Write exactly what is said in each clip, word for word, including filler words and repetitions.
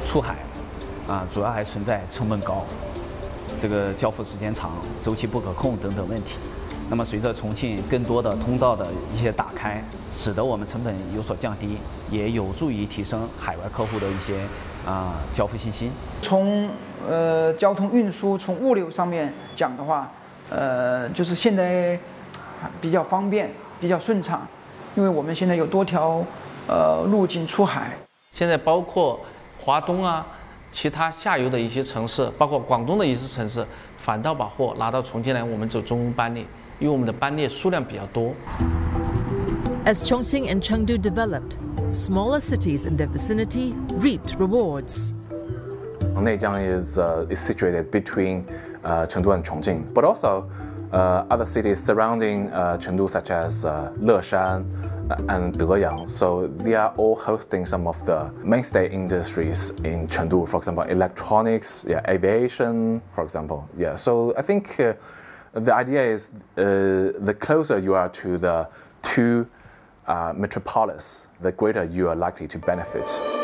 出海啊，主要还存在成本高、这个交付时间长、周期不可控等等问题。那么随着重庆更多的通道的一些打开，使得我们成本有所降低，也有助于提升海外客户的一些啊交付信心。 从呃交通运输、从物流上面讲的话，呃，就是现在比较方便、比较顺畅，因为我们现在有多条呃路径出海。 现在包括华东啊，其他下游的一些城市，包括广东的一些城市，反倒把货拿到重庆来，我们走中班列，因为我们的班列数量比较多。 As Chongqing and Chengdu developed, smaller cities in their vicinity reaped rewards. Neijiang is uh, is situated between uh, Chengdu and Chongqing, but also uh, other cities surrounding uh, Chengdu, such as uh, Leshan and Deyang. So they are all hosting some of the mainstay industries in Chengdu. For example, electronics, yeah, aviation, for example. Yeah. So I think uh, the idea is uh, the closer you are to the two uh, metropolis, the greater you are likely to benefit.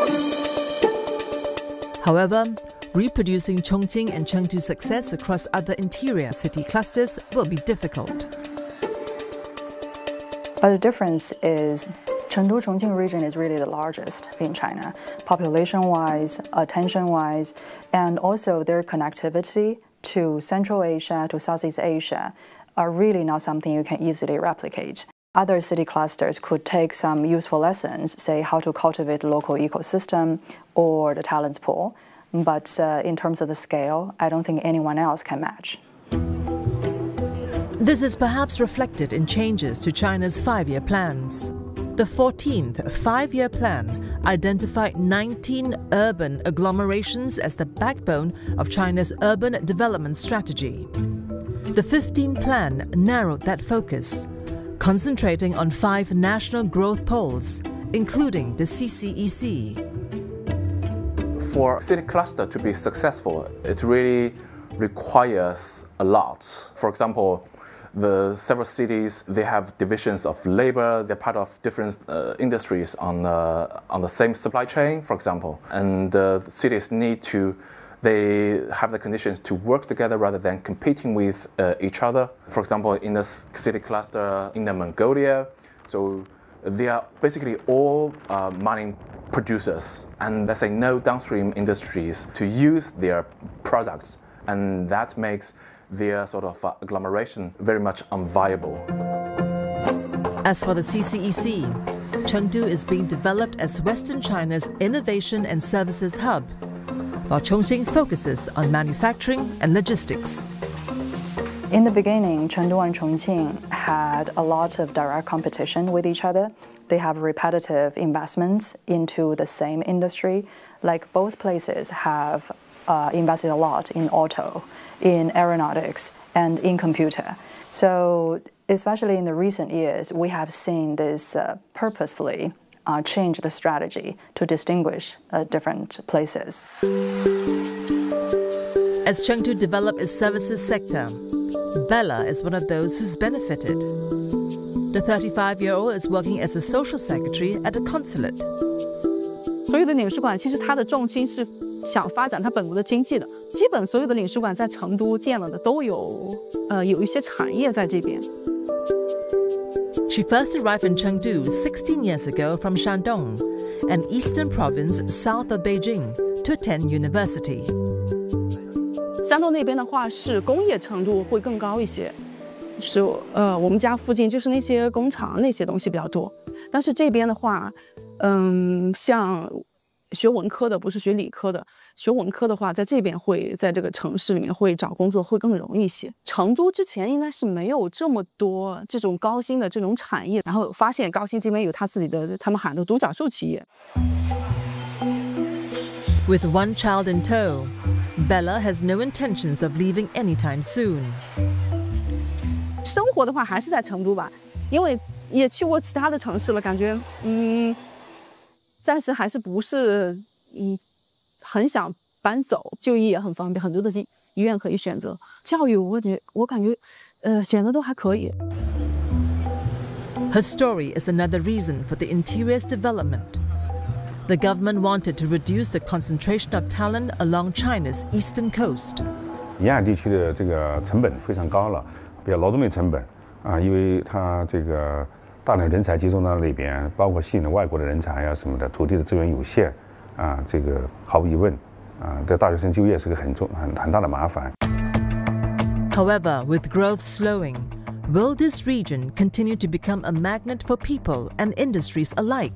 However, reproducing Chongqing and Chengdu's success across other interior city clusters will be difficult. But the difference is Chengdu-Chongqing region is really the largest in China, population-wise, attention-wise, and also their connectivity to Central Asia, to Southeast Asia, are really not something you can easily replicate. Other city clusters could take some useful lessons, say how to cultivate the local ecosystem or the talents pool, but uh, in terms of the scale, I don't think anyone else can match. This is perhaps reflected in changes to China's five-year plans. The fourteenth five-year plan identified nineteen urban agglomerations as the backbone of China's urban development strategy. The fifteenth plan narrowed that focus, concentrating on five national growth poles, including the C C E C. For a city cluster to be successful, it really requires a lot. For example, the several cities, they have divisions of labor, they're part of different uh, industries on, uh, on the same supply chain, for example. And uh, cities need to, they have the conditions to work together rather than competing with uh, each other. For example, in the city cluster in Mongolia, so they are basically all uh, mining producers, and let's say no downstream industries to use their products, and that makes their sort of uh, agglomeration very much unviable. As for the C C E C, Chengdu is being developed as Western China's innovation and services hub, while Chongqing focuses on manufacturing and logistics. In the beginning, Chengdu and Chongqing had a lot of direct competition with each other. They have repetitive investments into the same industry. Like both places have uh, invested a lot in auto, in aeronautics, and in computer. So especially in the recent years, we have seen this uh, purposefully uh, change the strategy to distinguish uh, different places. As Chengdu developed its services sector, Bella is one of those who's benefited. The thirty-five-year-old is working as a social secretary at a consulate. 所有的领事馆其实它的重心是想发展它本国的经济的，基本所有的领事馆在成都建了的都有呃有一些产业在这边。 She first arrived in Chengdu sixteen years ago from Shandong, an eastern province south of Beijing, to attend university. 山东那边的话是工业程度会更高一些，是呃我们家附近就是那些工厂那些东西比较多，但是这边的话，嗯，像学文科的不是学理科的，学文科的话在这边会在这个城市里面会找工作会更容易一些。成都之前应该是没有这么多这种高新的这种产业，然后发现高新这边有他自己的他们喊的独角兽企业。 With one child in tow, Bella has no intentions of leaving anytime soon. 生活的话还是在成都吧，因为也去过其他的城市了，感觉嗯，暂时还是不是嗯很想搬走。就医也很方便，很多的医医院可以选择。教育我觉我感觉呃选的都还可以。 Her story is another reason for the interior's development. The government wanted to reduce the concentration of talent along China's eastern coast. 沿海地区的这个成本非常高了，比较劳动力成本啊，因为它这个大量人才集中到那边，包括吸引了外国的人才啊什么的，土地的资源有限啊，这个毫无疑问啊，对大学生就业是个很重很很大的麻烦。 However, with growth slowing, will this region continue to become a magnet for people and industries alike?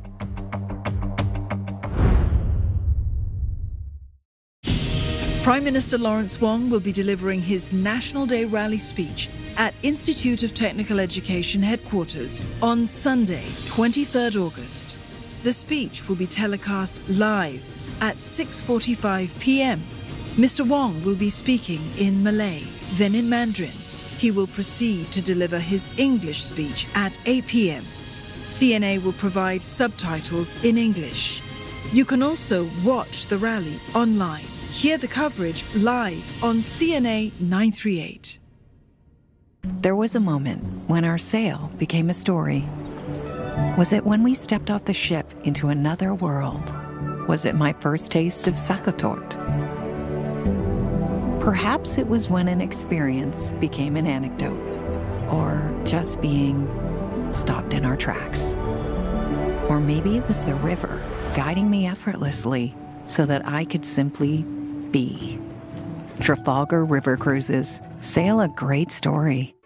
Prime Minister Lawrence Wong will be delivering his National Day rally speech at Institute of Technical Education headquarters on Sunday, twenty-third August. The speech will be telecast live at six forty-five p m Mister Wong will be speaking in Malay, then in Mandarin. He will proceed to deliver his English speech at eight p m C N A will provide subtitles in English. You can also watch the rally online. Hear the coverage live on C N A nine thirty-eight. There was a moment when our sail became a story. Was it when we stepped off the ship into another world? Was it my first taste of sakatort? Perhaps it was when an experience became an anecdote, or just being stopped in our tracks. Or maybe it was the river guiding me effortlessly so that I could simply be. Trafalgar River Cruises, sail a great story.